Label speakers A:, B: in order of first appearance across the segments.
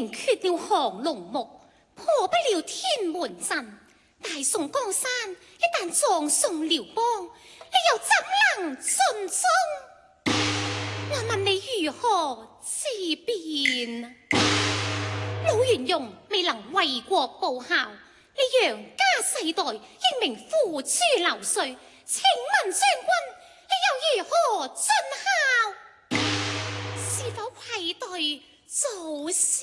A: 明缺了降龍木，破不了天門陣。大宋江山一旦葬送遼邦，你又怎能盡忠？我問你如何自辯？老元用未能為國報效，你楊家世代英明付諸流水，請問將軍，你又如何盡孝？是否愧對祖先？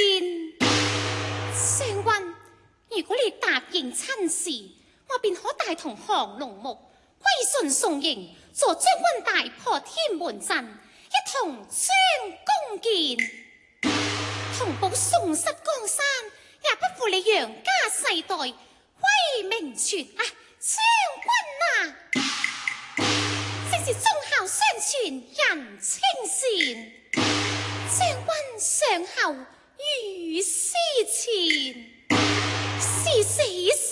A: 將軍，如果你答應親事，我便可帶同降龍木歸順宋營，助將軍大破天門陣，一同將功建，同保宋室江山，也不負你楊家世代威名傳啊！將軍啊，正是忠孝相傳人稱善，將軍上後如斯前，是死